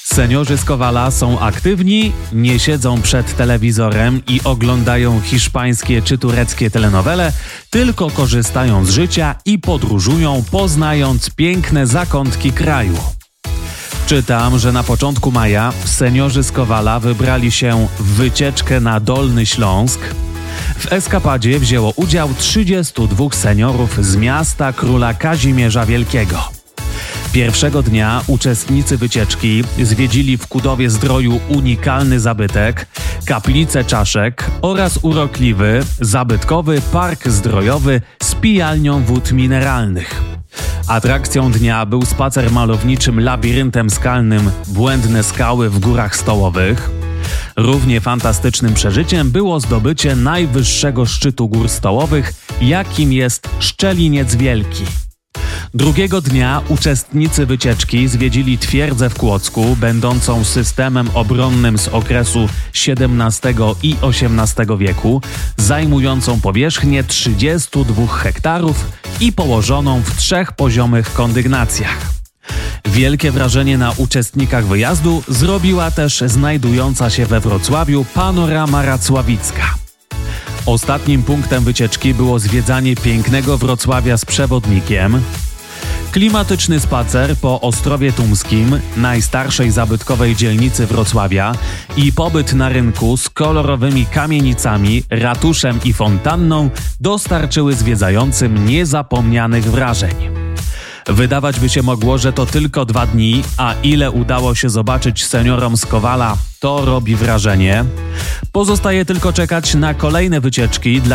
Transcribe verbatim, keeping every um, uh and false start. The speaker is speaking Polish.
Seniorzy z Kowala są aktywni, nie siedzą przed telewizorem i oglądają hiszpańskie czy tureckie telenowele, tylko korzystają z życia i podróżują, poznając piękne zakątki kraju. Czytam, że na początku maja seniorzy z Kowala wybrali się w wycieczkę na Dolny Śląsk. W eskapadzie wzięło udział trzydziestu dwóch seniorów z miasta króla Kazimierza Wielkiego. Pierwszego dnia uczestnicy wycieczki zwiedzili w Kudowie-Zdroju unikalny zabytek, kaplicę czaszek oraz urokliwy, zabytkowy park zdrojowy z pijalnią wód mineralnych. Atrakcją dnia był spacer malowniczym labiryntem skalnym Błędne Skały w Górach Stołowych. Równie fantastycznym przeżyciem było zdobycie najwyższego szczytu gór stołowych, jakim jest Szczeliniec Wielki. Drugiego dnia uczestnicy wycieczki zwiedzili twierdzę w Kłodzku, będącą systemem obronnym z okresu siedemnastego i osiemnastego wieku, zajmującą powierzchnię trzydziestu dwóch hektarów i położoną w trzech poziomych kondygnacjach. Wielkie wrażenie na uczestnikach wyjazdu zrobiła też znajdująca się we Wrocławiu panorama racławicka. Ostatnim punktem wycieczki było zwiedzanie pięknego Wrocławia z przewodnikiem, klimatyczny spacer po Ostrowie Tumskim, najstarszej zabytkowej dzielnicy Wrocławia, i pobyt na rynku z kolorowymi kamienicami, ratuszem i fontanną dostarczyły zwiedzającym niezapomnianych wrażeń. Wydawać by się mogło, że to tylko dwa dni, a ile udało się zobaczyć seniorom z Kowala, to robi wrażenie. Pozostaje tylko czekać na kolejne wycieczki dla